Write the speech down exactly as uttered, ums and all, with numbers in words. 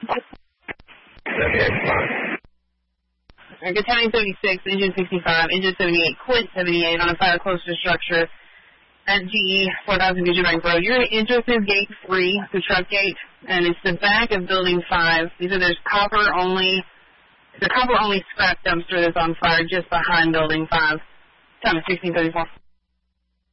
Okay, fine. Battalion seventy-six, Engine sixty-five, Engine seventy-eight, Quint seventy-eight on a fire close to structure at G E four thousand Vision Bank Road. You're going to enter through gate three, the truck gate, and it's the back of building five. These are there's copper only, the copper only scrap dumpster that's on fire just behind building five. Time is sixteen thirty-four.